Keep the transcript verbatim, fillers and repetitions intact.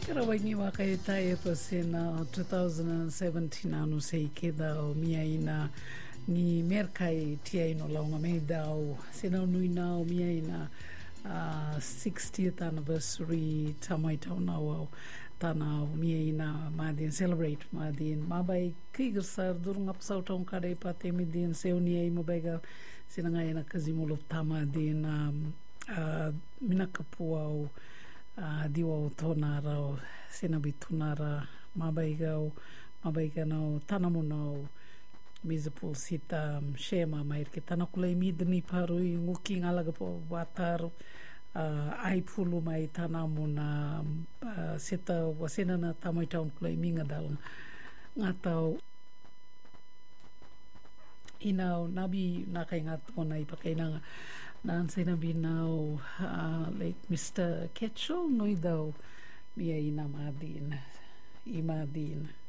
Karawangi waka e tai e pasena two thousand seventeen anu sei ke dao mia ina ni merkai tia ino launga mei dao sena nui nao mia ina uh, sixtieth anniversary tamai tau nao au tana mia ina madin celebrate madin mabai kigersar durunga pasau taung kare pate midin seuni ai mabaiga sena ngai na kazimolo tamadin um, uh, minakapua au Uh, diwa o tōna rau sena bitunara mabaigau mabaigana o tanamuna o Mizapul sita um, shema mai ke tanakulai midni parui nguki ngalaga po wataru uh, aipulu mai tanamuna uh, seta wasena na tamai taun kulai minga dal ngatau inau nabi nakai ngatona ipakainanga nan sena binau uh, like Mister Ketchell noi dau mia ina madin imadin